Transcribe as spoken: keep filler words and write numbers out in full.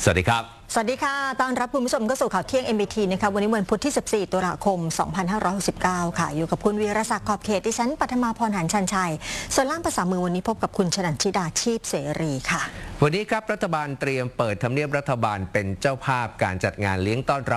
สวัสดีครับสวัสดีค่ะต้อนรับคุณผู้ชมเข้าสู่ข่าวเที่ยง เอ็ม บี ที นะคะวันนี้วันพุธที่สิบสี่ตุลาคมสองพันห้าร้อยหกสิบเก้าค่ะอยู่กับคุณวีรศักดิ์ขอบเขตดิฉันปัทมาพรหันชันชัยส่วนล่ามภาษามือวันนี้พบกับคุณชนันชิดาชีพเสรีค่ะวันนี้ครับรัฐบาลเตรียมเปิดทำเนียบรัฐบาลเป็นเจ้าภาพการจัดงานเลี้ยงต้อนรับ